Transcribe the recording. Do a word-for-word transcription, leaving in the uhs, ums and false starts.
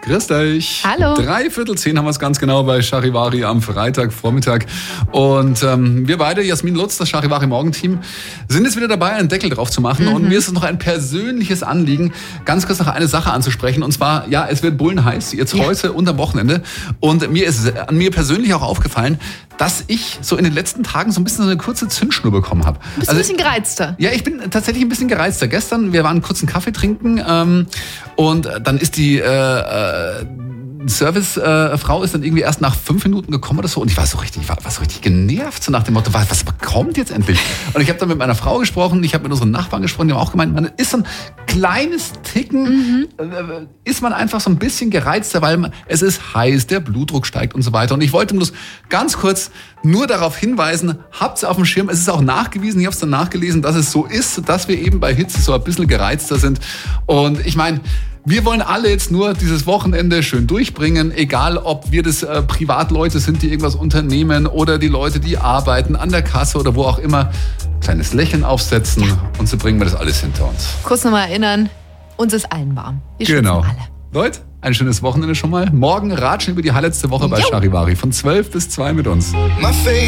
Grüßt euch. Hallo. Dreiviertel zehn haben wir es ganz genau bei Charivari am Freitagvormittag. Und ähm, wir beide, Jasmin Lutz, das Charivari Morgenteam, sind jetzt wieder dabei, einen Deckel drauf zu machen. Mhm. Und mir ist es noch ein persönliches Anliegen, ganz kurz noch eine Sache anzusprechen. Und zwar, ja, es wird bullenheiß, jetzt ja. heute und am Wochenende. Und mir ist an mir persönlich auch aufgefallen, dass ich so in den letzten Tagen so ein bisschen so eine kurze Zündschnur bekommen habe. Du bist also, ein bisschen gereizter. Ja, ich bin tatsächlich ein bisschen gereizter. Gestern, wir waren kurz einen Kaffee trinken ähm, und dann ist die äh, äh, Servicefrau äh, ist dann irgendwie erst nach fünf Minuten gekommen oder so und ich war so richtig, war, war so richtig genervt, so nach dem Motto, was, was kommt jetzt endlich? Und ich habe dann mit meiner Frau gesprochen, ich habe mit unseren Nachbarn gesprochen, die haben auch gemeint, man ist so ein kleines Ticken, mhm. äh, ist man einfach so ein bisschen gereizter, weil man, es ist heiß, der Blutdruck steigt und so weiter. Und ich wollte bloß ganz kurz nur darauf hinweisen, habt's auf dem Schirm, es ist auch nachgewiesen, ich habe es dann nachgelesen, dass es so ist, dass wir eben bei Hitze so ein bisschen gereizter sind. Und ich meine, wir wollen alle jetzt nur dieses Wochenende schön durchbringen, egal ob wir das äh, Privatleute sind, die irgendwas unternehmen oder die Leute, die arbeiten an der Kasse oder wo auch immer. Kleines Lächeln aufsetzen ja. und so bringen wir das alles hinter uns. Kurz nochmal erinnern, uns ist allen warm. Wir genau. alle. Leute, ein schönes Wochenende schon mal. Morgen ratschen über die letzte Woche bei jo. Charivari von zwölf bis zwei mit uns.